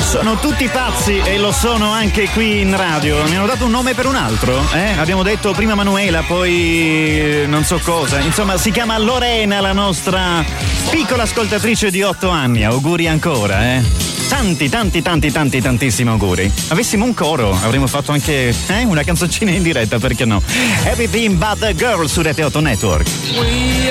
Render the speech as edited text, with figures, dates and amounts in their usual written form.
Sono tutti pazzi e lo sono anche qui in radio. Mi hanno dato un nome per un altro, Abbiamo detto prima Manuela, poi non so cosa. Insomma, si chiama Lorena, la nostra piccola ascoltatrice di 8 anni. Auguri ancora, Tantissimi auguri. Avessimo un coro, avremmo fatto anche una canzoncina in diretta, perché no? Everything But The Girl su Rete 8 Network.